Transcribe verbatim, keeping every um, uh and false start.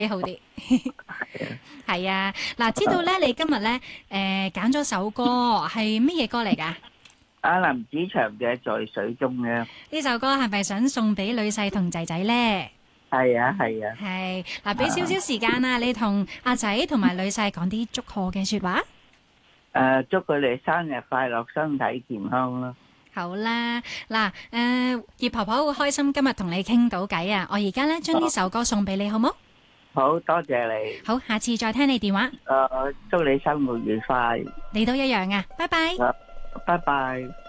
好啲。係啊，嗱，知道咧，你今日咧誒揀咗首歌係乜嘢歌嚟㗎？ 阿林子祥嘅在水中央。 呢首歌係咪想送俾女婿同仔仔咧？ 係啊係啊。 係嗱，俾少少時間啊，你同阿仔同埋女婿講啲祝賀嘅說話。 誒，祝佢哋生日快樂，身體健康咯。 好啦，嗱，誒，葉婆婆好開心今日同你傾到偈啊！我而家咧將呢首歌送俾你，好冇？ 好多謝你。 好，下次再聽你電話。 誒，祝你生活愉快。 你都一樣啊，拜拜。 拜拜。